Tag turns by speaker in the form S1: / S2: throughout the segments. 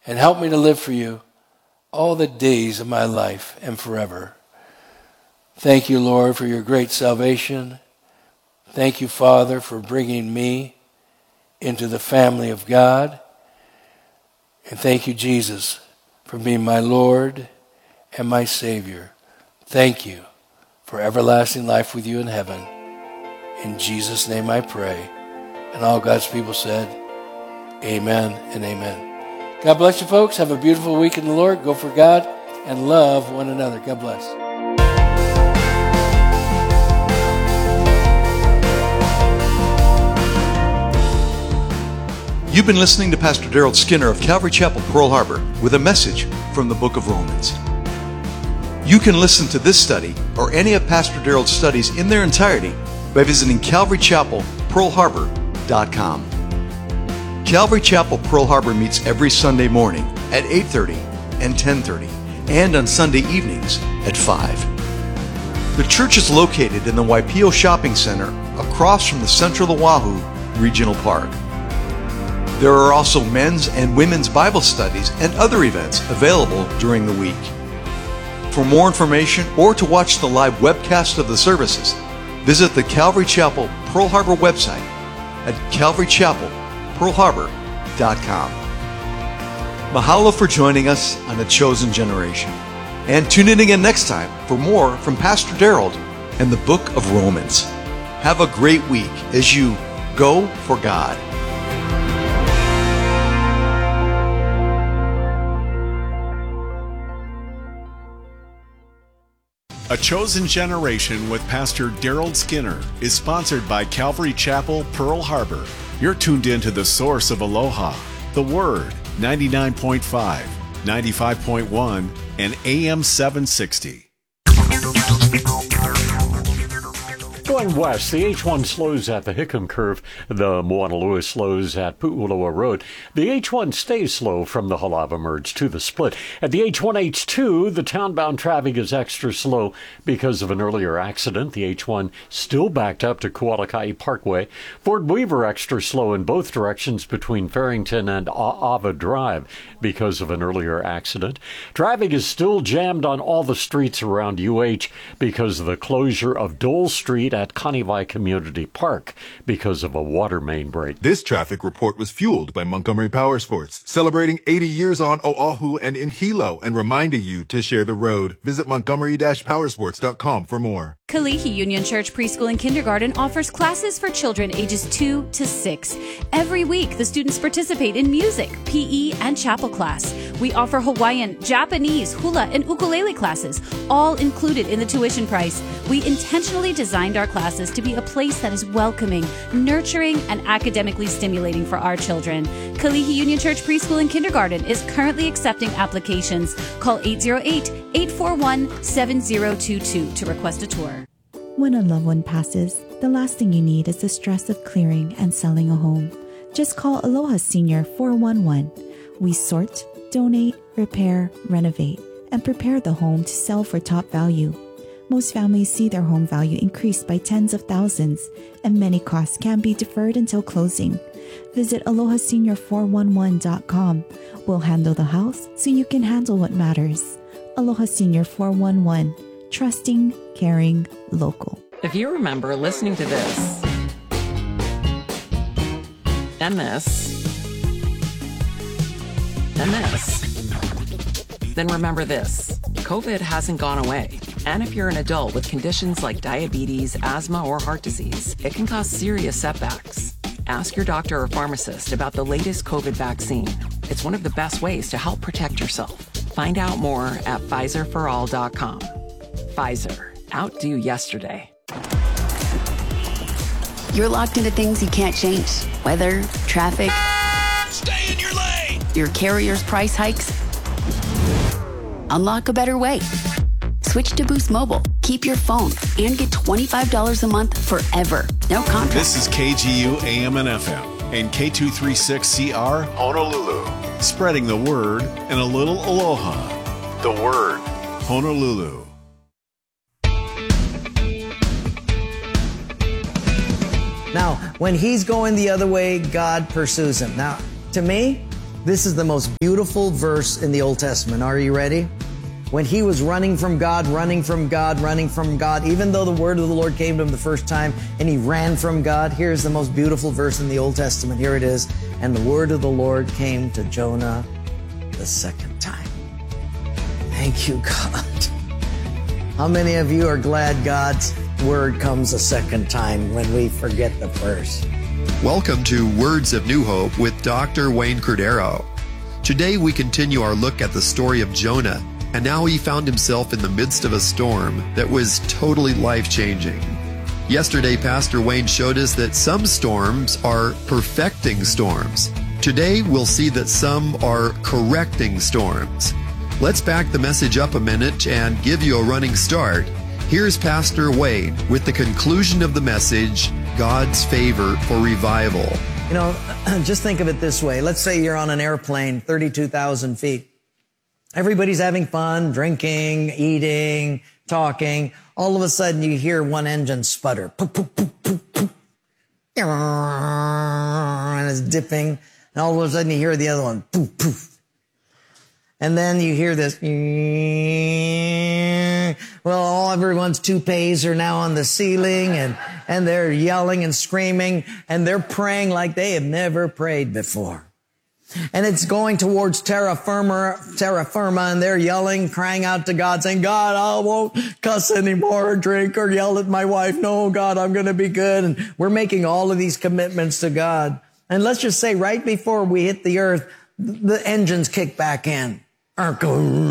S1: and help me to live for you all the days of my life and forever. Thank you, Lord, for your great salvation. Thank you, Father, for bringing me into the family of God. And thank you, Jesus, for being my Lord and my Savior. Thank you for everlasting life with you in heaven. In Jesus' name I pray. And all God's people said, amen and amen. God bless you, folks. Have a beautiful week in the Lord. Go for God and love one another. God bless.
S2: You've been listening to Pastor Daryl Skinner of Calvary Chapel, Pearl Harbor, with a message from the book of Romans. You can listen to this study or any of Pastor Daryl's studies in their entirety by visiting CalvaryChapelPearlHarbor.com. Calvary Chapel Pearl Harbor meets every Sunday morning at 8:30 and 10:30, and on Sunday evenings at 5. The church is located in the Waipio Shopping Center across from the Central Oahu Regional Park. There are also men's and women's Bible studies and other events available during the week. For more information or to watch the live webcast of the services, visit the Calvary Chapel Pearl Harbor website at CalvaryChapelPearlHarbor.com. Mahalo for joining us on A Chosen Generation. And tune in again next time for more from Pastor Daryl and the book of Romans. Have a great week as you go for God.
S3: A Chosen Generation with Pastor Daryl Skinner is sponsored by Calvary Chapel, Pearl Harbor. You're tuned in to the source of Aloha, the Word, 99.5, 95.1, and AM 760.
S4: Going west, the H1 slows at the Hickam Curve, the Moanalua slows at Pu'uloa Road. The H1 stays slow from the Halava Merge to the split. At the H1H2, the townbound traffic is extra slow because of an earlier accident. The H1 still backed up to Kualakai Parkway. Fort Weaver extra slow in both directions between Farrington and Ava Drive because of an earlier accident. Traffic is still jammed on all the streets around UH because of the closure of Dole Street at Kanivai Community Park because of a water main break.
S5: This traffic report was fueled by Montgomery Power Sports, celebrating 80 years on Oahu and in Hilo and reminding you to share the road. Visit montgomery-powersports.com for more.
S6: Kalihi Union Church Preschool and Kindergarten offers classes for children ages 2 to 6. Every week, the students participate in music, PE, and chapel class. We offer Hawaiian, Japanese, hula, and ukulele classes, all included in the tuition price. We intentionally designed our classes to be a place that is welcoming, nurturing, and academically stimulating for our children. Kalihi Union Church Preschool and Kindergarten is currently accepting applications. Call 808-841-7022 to request a tour.
S7: When a loved one passes, the last thing you need is the stress of clearing and selling a home. Just call Aloha Senior 411. We sort, donate, repair, renovate, and prepare the home to sell for top value. Most families see their home value increase by tens of thousands, and many costs can be deferred until closing. Visit AlohaSenior411.com. We'll handle the house so you can handle what matters. Aloha Senior 411. Trusting, caring, local.
S8: If you remember listening to this, and this, and this, then remember this. COVID hasn't gone away. And if you're an adult with conditions like diabetes, asthma, or heart disease, it can cause serious setbacks. Ask your doctor or pharmacist about the latest COVID vaccine. It's one of the best ways to help protect yourself. Find out more at PfizerForAll.com. Pfizer. Outdo yesterday.
S9: You're locked into things you can't change. Weather, traffic.
S10: Stay in your lane!
S9: Your carrier's price hikes. Unlock a better way. Switch to Boost Mobile. Keep your phone and get $25 a month forever. No contract.
S3: This is KGU AM and FM and K236CR Honolulu. Spreading the word and a little aloha. The Word, Honolulu.
S11: Now, when he's going the other way, God pursues him. Now, to me, This is the most beautiful verse in the Old Testament. Are you ready? When he was running from God, running from God, running from God, even though the word of the Lord came to him the first time and he ran from God, here's the most beautiful verse in the Old Testament. Here it is. And the word of the Lord came to Jonah the second time. Thank you, God. How many of you are glad God's word comes a second time when we forget the first?
S2: Welcome to Words of New Hope with Dr. Wayne Cordero. Today we continue our look at the story of Jonah and how he found himself in the midst of a storm that was totally life-changing. Yesterday, Pastor Wayne showed us that some storms are perfecting storms. Today, we'll see that some are correcting storms. Let's back the message up a minute and give you a running start. Here's Pastor Wayne with the conclusion of the message, God's Favor for Revival.
S11: You know, just think of it this way. Let's say you're on an airplane, 32,000 feet. Everybody's having fun, drinking, eating, talking. All of a sudden, you hear one engine sputter. Poof, poof, poof, poof, poof. And it's dipping. And all of a sudden, you hear the other one. Poof, poof. And then you hear this. Well, everyone's toupees are now on the ceiling, and they're yelling and screaming, and they're praying like they have never prayed before. And it's going towards terra firma, and they're yelling, crying out to God, saying, God, I won't cuss anymore or drink or yell at my wife. No, God, I'm going to be good. And we're making all of these commitments to God. And let's just say right before we hit the earth, the engines kick back in. And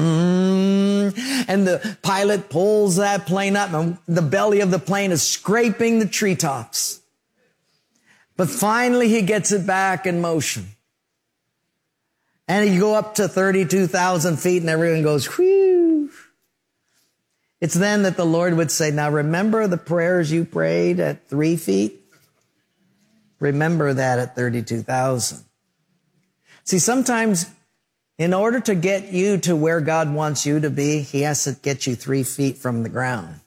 S11: the pilot pulls that plane up, and the belly of the plane is scraping the treetops. But finally, he gets it back in motion. And you go up to 32,000 feet and everyone goes, whew. It's then that the Lord would say, now remember the prayers you prayed at 3 feet? Remember that at 32,000. See, sometimes in order to get you to where God wants you to be, he has to get you 3 feet from the ground.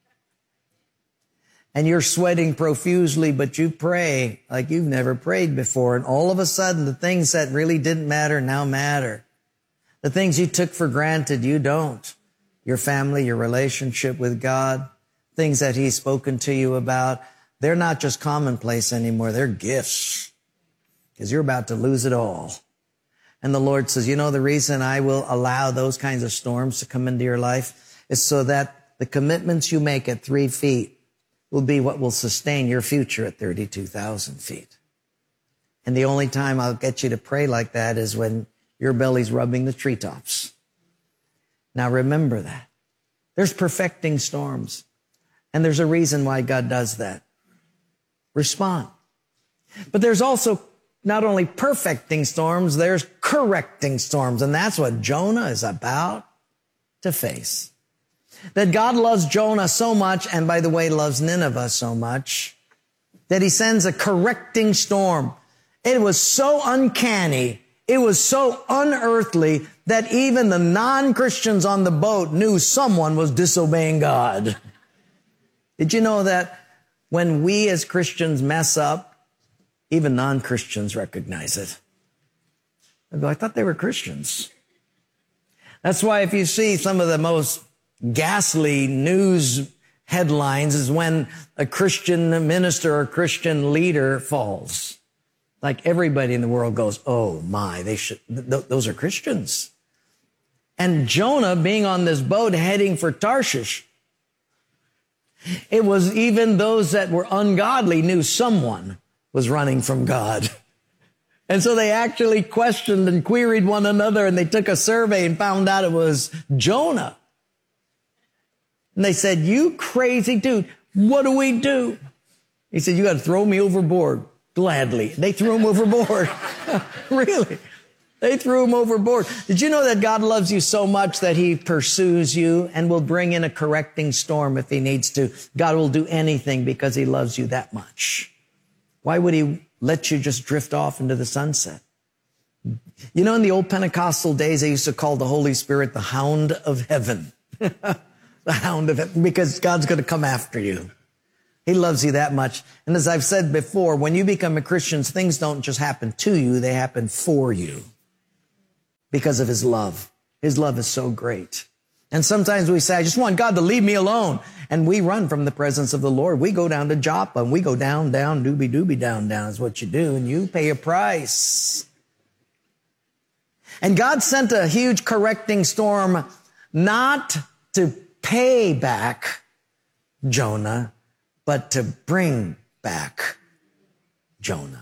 S11: And you're sweating profusely, but you pray like you've never prayed before. And all of a sudden, the things that really didn't matter now matter. The things you took for granted, you don't. Your family, your relationship with God, things that he's spoken to you about, they're not just commonplace anymore. They're gifts, because you're about to lose it all. And the Lord says, you know, the reason I will allow those kinds of storms to come into your life is so that the commitments you make at 3 feet will be what will sustain your future at 32,000 feet. And the only time I'll get you to pray like that is when your belly's rubbing the treetops. Now remember that. There's perfecting storms. And there's a reason why God does that. Respond. But there's also not only perfecting storms, there's correcting storms. And that's what Jonah is about to face. That God loves Jonah so much, and by the way, loves Nineveh so much, that he sends a correcting storm. It was so uncanny, it was so unearthly, that even the non-Christians on the boat knew someone was disobeying God. Did you know that when we as Christians mess up, even non-Christians recognize it? They go, I thought they were Christians. That's why if you see some of the most ghastly news headlines is when a Christian minister or Christian leader falls. Like everybody in the world goes, oh my, those are Christians. And Jonah being on this boat heading for Tarshish, it was even those that were ungodly knew someone was running from God. And so they actually questioned and queried one another, and they took a survey and found out it was Jonah. And they said, you crazy dude, what do we do? He said, you got to throw me overboard. Gladly. They threw him overboard. Really? They threw him overboard. Did you know that God loves you so much that he pursues you and will bring in a correcting storm if he needs to? God will do anything because he loves you that much. Why would he let you just drift off into the sunset? You know, in the old Pentecostal days, they used to call the Holy Spirit the Hound of Heaven. The Hound of Heaven, because God's going to come after you. He loves you that much. And as I've said before, when you become a Christian, things don't just happen to you, they happen for you. because of his love. His love is so great. And sometimes we say, I just want God to leave me alone. And we run from the presence of the Lord. We go down to Joppa and we go down, doobie, down is what you do. And you pay a price. And God sent a huge correcting storm not to pay back Jonah, but to bring back Jonah.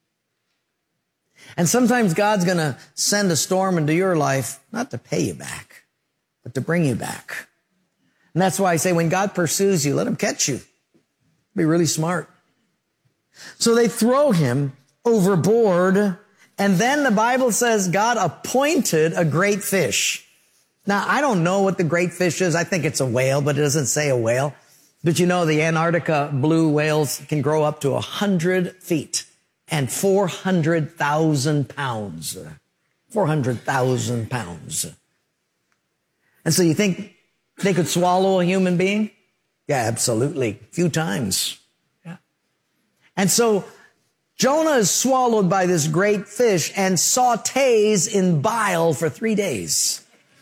S11: And sometimes God's going to send a storm into your life, not to pay you back, but to bring you back. And that's why I say when God pursues you, let him catch you. Be really smart. So they throw him overboard, and then the Bible says God appointed a great fish. Now, I don't know what the great fish is. I think it's a whale, but it doesn't say a whale. But you know, the Antarctica blue whales can grow up to 100 feet and 400,000 pounds. 400,000 pounds. And so you think they could swallow a human being? Yeah, absolutely. A few times. Yeah. And so Jonah is swallowed by this great fish and sautés in bile for 3 days.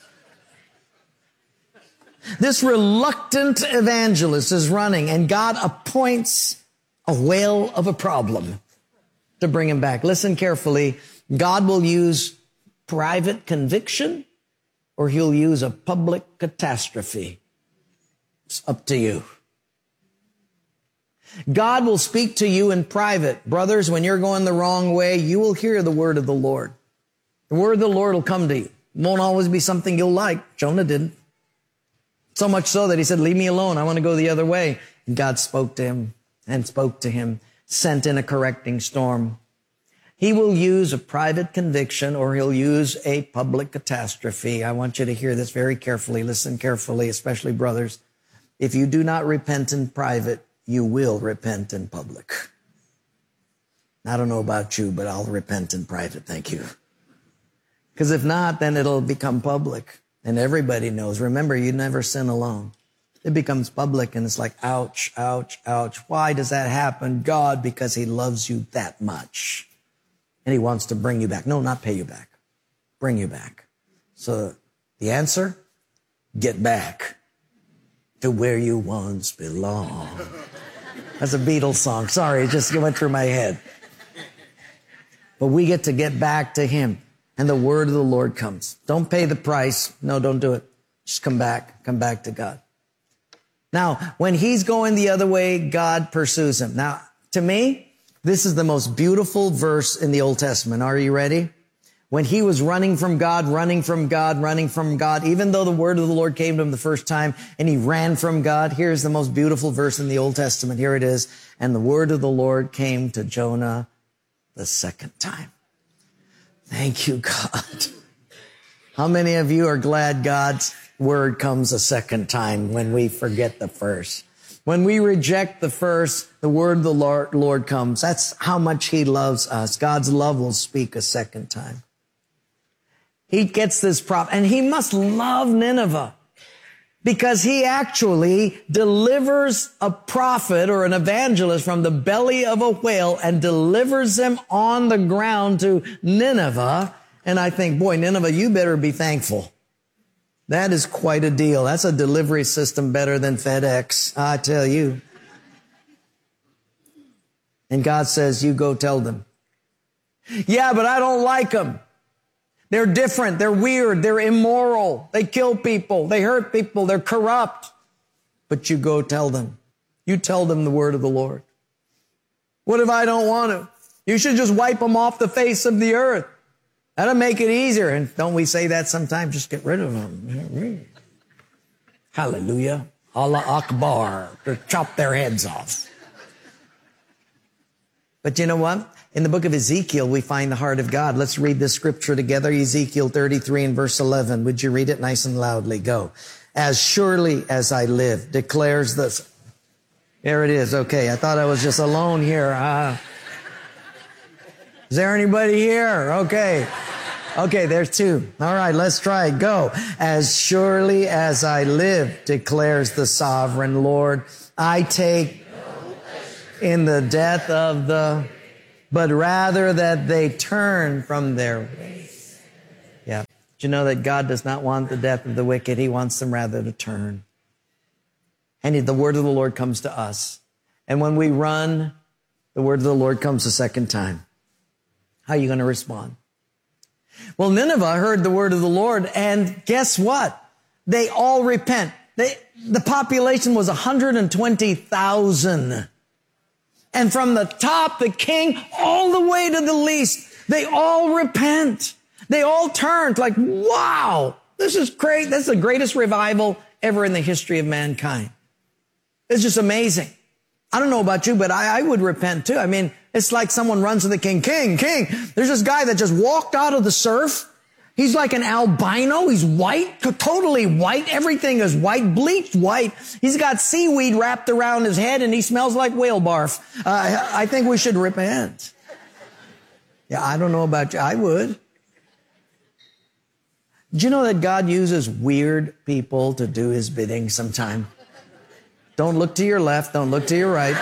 S11: This reluctant evangelist is running, and God appoints a whale of a problem to bring him back. Listen carefully. God will use private conviction, or he'll use a public catastrophe. It's up to you. God will speak to you in private. Brothers, when you're going the wrong way, you will hear the word of the Lord. The word of the Lord will come to you. It won't always be something you'll like. Jonah didn't. So much so that he said, leave me alone. I want to go the other way. And God spoke to him and spoke to him, sent in a correcting storm. He will use a private conviction, or he'll use a public catastrophe. I want you to hear this very carefully. Listen carefully, especially brothers. If you do not repent in private, you will repent in public. I don't know about you, but I'll repent in private. Thank you. Because if not, then it'll become public. And everybody knows. Remember, you never sin alone. It becomes public, and it's like, ouch, ouch, ouch. Why does that happen? God, because he loves you that much. And he wants to bring you back. No, not pay you back. Bring you back. So the answer, get back to where you once belonged. That's a Beatles song. Sorry, it just went through my head. But we get to get back to him. And the word of the Lord comes. Don't pay the price. No, don't do it. Just come back. Come back to God. Now, when he's going the other way, God pursues him. Now, to me, this is the most beautiful verse in the Old Testament. Are you ready? When he was running from God, running from God, running from God, even though the word of the Lord came to him the first time and he ran from God, here's the most beautiful verse in the Old Testament. Here it is. And the word of the Lord came to Jonah the second time. Thank you, God. How many of you are glad God's word comes a second time when we forget the first? When we reject the first, the word of the Lord comes. That's how much he loves us. God's love will speak a second time. He gets this and he must love Nineveh, because he actually delivers a prophet or an evangelist from the belly of a whale and delivers them on the ground to Nineveh. And I think, boy, Nineveh, you better be thankful. That is quite a deal. That's a delivery system better than FedEx, I tell you. And God says, you go tell them. Yeah, but I don't like them. They're different. They're weird. They're immoral. They kill people. They hurt people. They're corrupt. But you go tell them. You tell them the word of the Lord. What if I don't want to? You should just wipe them off the face of the earth. That'll make it easier. And don't we say that sometimes? Just get rid of them. Hallelujah. Allah Akbar. Or chop their heads off. But you know what? In the book of Ezekiel, we find the heart of God. Let's read this scripture together. Ezekiel 33 and verse 11. Would you read it nice and loudly? Go. As surely as I live, declares this. There it is. Okay. I thought I was just alone here. Is there anybody here? Okay. Okay. There's two. All right. Let's try it. Go. As surely as I live, declares the sovereign Lord, I take in the death of but rather that they turn from their ways. Yeah. Did you know that God does not want the death of the wicked? He wants them rather to turn. And the word of the Lord comes to us. And when we run, the word of the Lord comes a second time. How are you going to respond? Well, Nineveh heard the word of the Lord, and guess what? They all repent. The population was 120,000. And from the top, the king, all the way to the least, they all repent. They all turned like, wow, this is great. This is the greatest revival ever in the history of mankind. It's just amazing. I don't know about you, but I would repent too. I mean, it's like someone runs to the king, king. There's this guy that just walked out of the surf. He's like an albino. He's white, totally white. Everything is white, bleached white. He's got seaweed wrapped around his head, and he smells like whale barf. I think we should repent. Yeah, I don't know about you. I would. Do you know that God uses weird people to do his bidding sometime? Don't look to your left. Don't look to your right.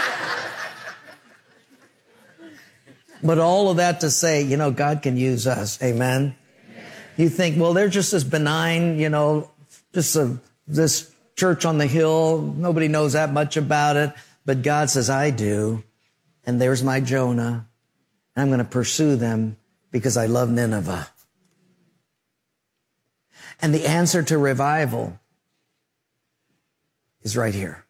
S11: But all of that to say, God can use us. Amen. You think, well, they're just as benign, just this church on the hill. Nobody knows that much about it. But God says, I do. And there's my Jonah. I'm going to pursue them because I love Nineveh. And the answer to revival is right here.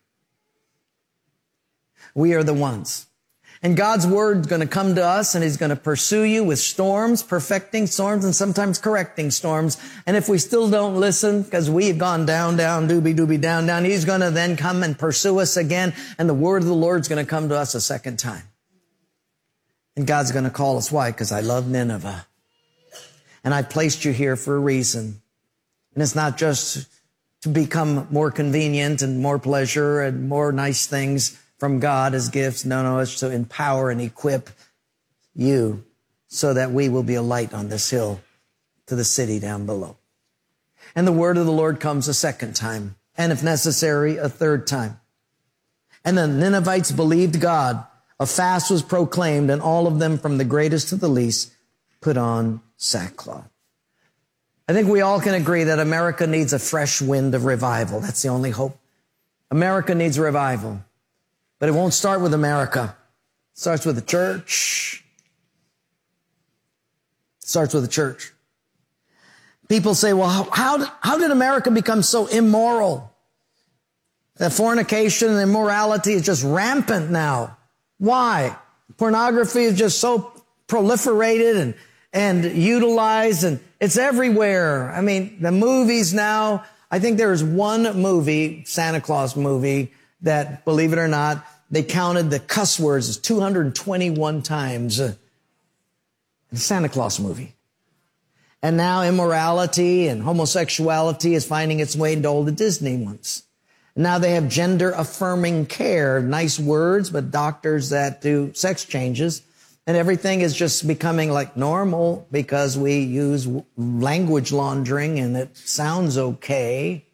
S11: We are the ones. And God's word's going to come to us, and he's going to pursue you with storms, perfecting storms, and sometimes correcting storms. And if we still don't listen, because we've gone down, doobie, down, he's going to then come and pursue us again, and the word of the Lord's going to come to us a second time. And God's going to call us. Why? Because I love Nineveh. And I placed you here for a reason. And it's not just to become more convenient and more pleasure and more nice things from God as gifts. No, it's to empower and equip you so that we will be a light on this hill to the city down below. And the word of the Lord comes a second time, and if necessary, a third time. And the Ninevites believed God. A fast was proclaimed, and all of them, from the greatest to the least, put on sackcloth. I think we all can agree that America needs a fresh wind of revival. That's the only hope. America needs revival. But it won't start with America. It starts with the church. It starts with the church. People say, well, how did America become so immoral? That fornication and immorality is just rampant now. Why? Pornography is just so proliferated and utilized, and it's everywhere. I mean, the movies now, I think there is one movie, Santa Claus movie, that, believe it or not, they counted the cuss words as 221 times in the Santa Claus movie. And now immorality and homosexuality is finding its way into all the Disney ones. And now they have gender-affirming care, nice words, but doctors that do sex changes. And everything is just becoming like normal because we use language laundering and it sounds okay.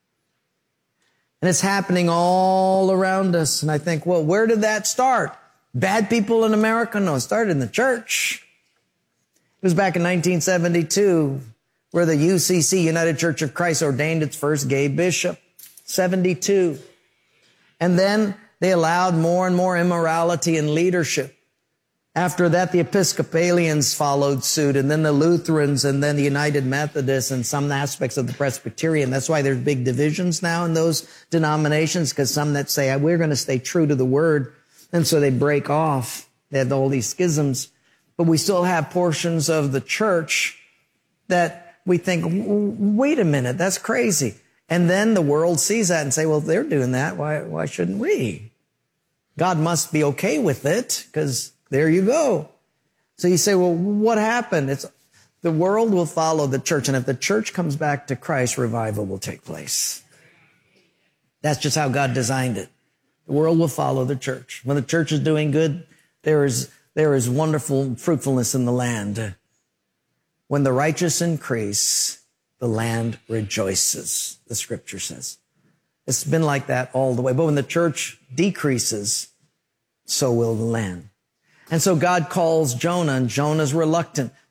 S11: And it's happening all around us. And I think, well, where did that start? Bad people in America? No, it started in the church. It was back in 1972 where the UCC, United Church of Christ, ordained its first gay bishop. 72. And then they allowed more and more immorality in leadership. After that, the Episcopalians followed suit, and then the Lutherans, and then the United Methodists, and some aspects of the Presbyterian. That's why there's big divisions now in those denominations, because some that say, we're going to stay true to the word, and so they break off. They have all these schisms. But we still have portions of the church that we think, wait a minute, that's crazy. And then the world sees that and say, well, they're doing that. Why shouldn't we? God must be okay with it, because there you go. So you say, well, what happened? The world will follow the church. And if the church comes back to Christ, revival will take place. That's just how God designed it. The world will follow the church. When the church is doing good, there is wonderful fruitfulness in the land. When the righteous increase, the land rejoices, the scripture says. It's been like that all the way. But when the church decreases, so will the land. And so God calls Jonah, and Jonah's reluctant.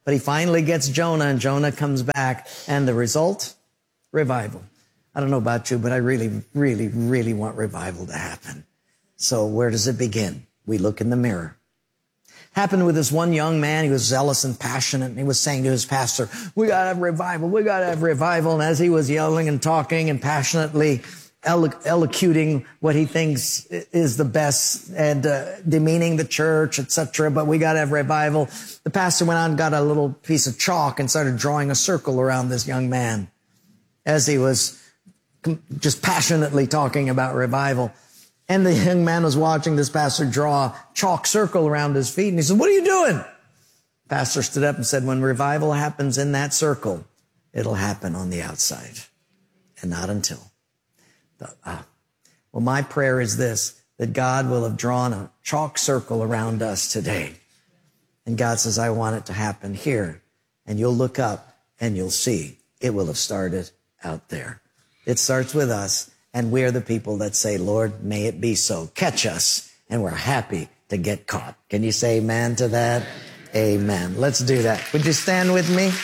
S11: But he finally gets Jonah, and Jonah comes back. And the result? Revival. I don't know about you, but I really, really, really want revival to happen. So where does it begin? We look in the mirror. Happened with this one young man. He was zealous and passionate, and he was saying to his pastor, we got to have revival. We got to have revival. And as he was yelling and talking and passionately elocuting what he thinks is the best and demeaning the church, etc., but we got to have revival, the pastor went out and got a little piece of chalk and started drawing a circle around this young man as he was just passionately talking about revival. And the young man was watching this pastor draw a chalk circle around his feet, and he said, what are you doing? The pastor stood up and said, when revival happens in that circle, it'll happen on the outside, and not until. Well, my prayer is this, that God will have drawn a chalk circle around us today. And God says, I want it to happen here. And you'll look up and you'll see it will have started out there. It starts with us, and we're the people that say, Lord, may it be so. Catch us, and we're happy to get caught. Can you say amen to that? Amen. Let's do that. Would you stand with me?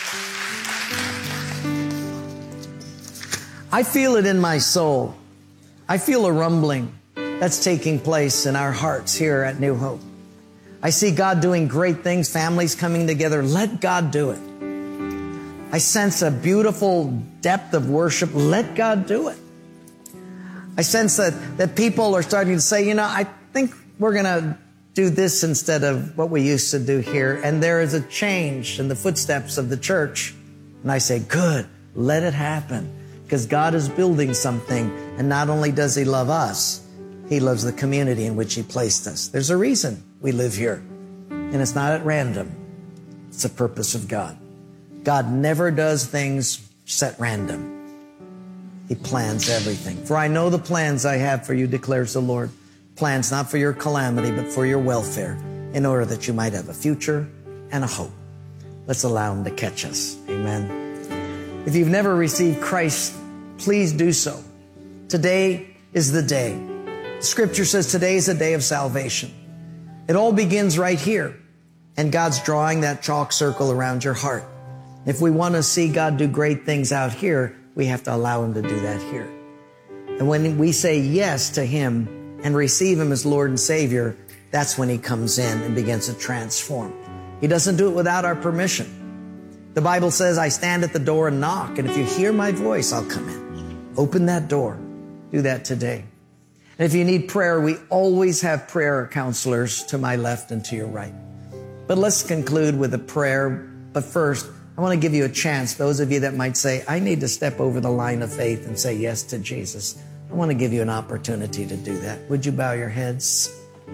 S11: I feel it in my soul. I feel a rumbling that's taking place in our hearts here at New Hope. I see God doing great things, families coming together. Let God do it. I sense a beautiful depth of worship. Let God do it. I sense that people are starting to say, I think we're going to do this instead of what we used to do here. And there is a change in the footsteps of the church. And I say, good, let it happen. Because God is building something, and not only does He love us, He loves the community in which He placed us. There's a reason we live here, and it's not at random. It's the purpose of God. God never does things just at random. He plans everything. For I know the plans I have for you, declares the Lord. Plans not for your calamity, but for your welfare, in order that you might have a future and a hope. Let's allow Him to catch us. Amen. If you've never received Christ, please do so. Today is the day. Scripture says today is the day of salvation. It all begins right here. And God's drawing that chalk circle around your heart. If we want to see God do great things out here, we have to allow Him to do that here. And when we say yes to Him and receive Him as Lord and Savior, that's when He comes in and begins to transform. He doesn't do it without our permission. The Bible says, I stand at the door and knock, and if you hear my voice, I'll come in. Open that door. Do that today. And if you need prayer, we always have prayer counselors to my left and to your right. But let's conclude with a prayer. But first, I want to give you a chance, those of you that might say, I need to step over the line of faith and say yes to Jesus. I want to give you an opportunity to do that. Would you bow your heads?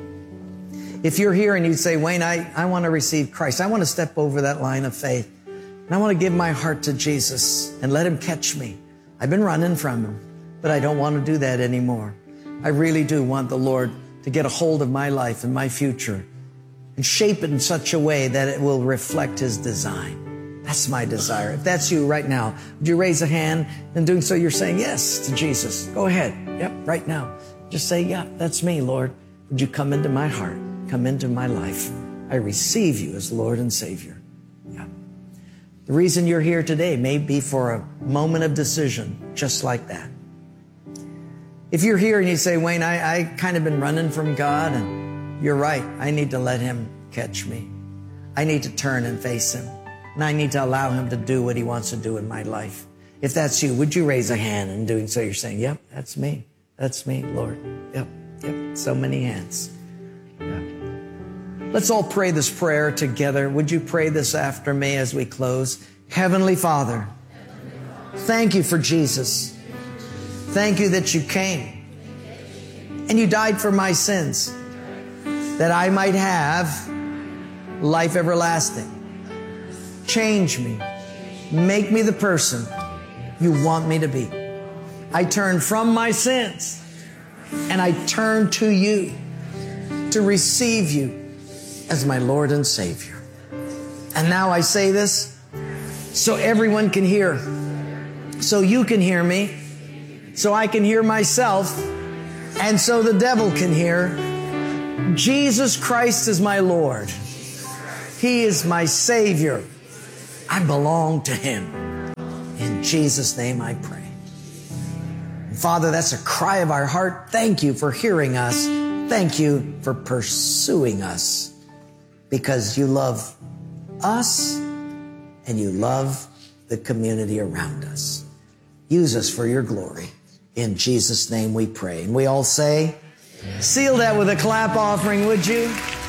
S11: If you're here and you say, Wayne, I want to receive Christ. I want to step over that line of faith. And I want to give my heart to Jesus and let Him catch me. I've been running from Him, but I don't want to do that anymore. I really do want the Lord to get a hold of my life and my future and shape it in such a way that it will reflect His design. That's my desire. If that's you right now, would you raise a hand? In doing so, you're saying yes to Jesus. Go ahead. Yep, right now. Just say, yeah, that's me, Lord. Would you come into my heart? Come into my life. I receive you as Lord and Savior. The reason you're here today may be for a moment of decision, just like that. If you're here and you say, Wayne, I kind of been running from God, and you're right, I need to let Him catch me. I need to turn and face Him, and I need to allow Him to do what He wants to do in my life. If that's you, would you raise a hand? In doing so, you're saying, yep, that's me. That's me, Lord. Yep. So many hands. Yep. Let's all pray this prayer together. Would you pray this after me as we close? Heavenly Father, thank you for Jesus. Thank you that you came and you died for my sins, that I might have life everlasting. Change me. Make me the person you want me to be. I turn from my sins and I turn to you to receive you as my Lord and Savior. And now I say this so everyone can hear, so you can hear me, so I can hear myself, and so the devil can hear. Jesus Christ is my Lord. He is my Savior. I belong to Him. In Jesus' name I pray. And Father, that's a cry of our heart. Thank you for hearing us. Thank you for pursuing us, because you love us and you love the community around us. Use us for your glory. In Jesus' name we pray. And we all say, seal that with a clap offering, would you?